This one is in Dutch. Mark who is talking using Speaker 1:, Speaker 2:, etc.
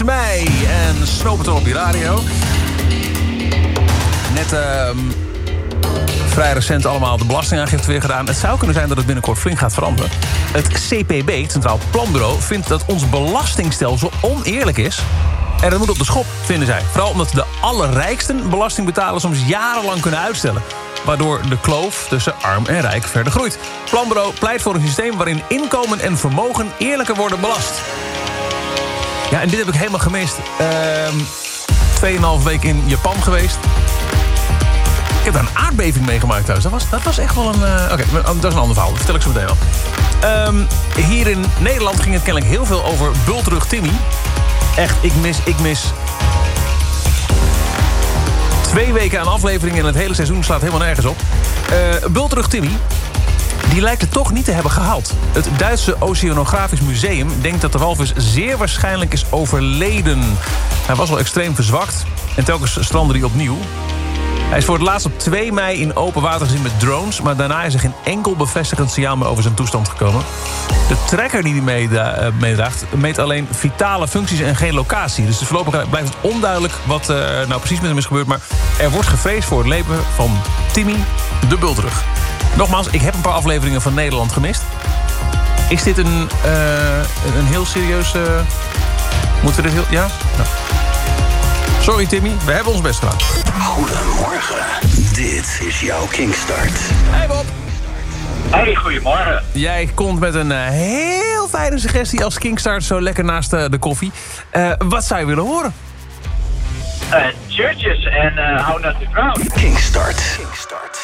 Speaker 1: Kiss mij en Snow Patrol op je radio. Net vrij recent allemaal de belastingaangifte weer gedaan. Het zou kunnen zijn dat het binnenkort flink gaat veranderen. Het CPB, het Centraal Planbureau, vindt dat ons belastingstelsel oneerlijk is. En dat moet op de schop, vinden zij. Vooral omdat de allerrijksten belasting betalen soms jarenlang kunnen uitstellen. Waardoor de kloof tussen arm en rijk verder groeit. Het Planbureau pleit voor een systeem waarin inkomen en vermogen eerlijker worden belast. Ja, en dit heb ik helemaal gemist. 2,5 week in Japan geweest. Ik heb daar een aardbeving meegemaakt thuis. Dat was echt wel een... Oké, dat is een ander verhaal. Dat vertel ik zo meteen wel. Hier in Nederland ging het kennelijk heel veel over Bultrug Timmy. Echt, ik mis 2 weken aan afleveringen en het hele seizoen slaat helemaal nergens op. Bultrug Timmy, die lijkt het toch niet te hebben gehaald. Het Duitse Oceanografisch Museum denkt dat de walvis zeer waarschijnlijk is overleden. Hij was al extreem verzwakt en telkens strandde hij opnieuw. Hij is voor het laatst op 2 mei in open water gezien met drones, maar daarna is er geen enkel bevestigend signaal meer over zijn toestand gekomen. De trekker die hij meedraagt meet alleen vitale functies en geen locatie. Dus voorlopig blijft het onduidelijk wat nou precies met hem is gebeurd, maar er wordt gevreesd voor het leven van Timmy de Bultrug. Nogmaals, ik heb een paar afleveringen van Nederland gemist. Is dit een heel serieus... Moeten we dit heel... Ja? Nou. Sorry Timmy, we hebben ons best gedaan.
Speaker 2: Goedemorgen, dit is jouw Kingstart.
Speaker 1: Hey Bob.
Speaker 3: Hey, goedemorgen.
Speaker 1: Jij komt met een heel fijne suggestie als Kingstart, zo lekker naast de koffie. Wat zou je willen horen?
Speaker 3: Churches en How Not to Drown.
Speaker 2: Kingstart.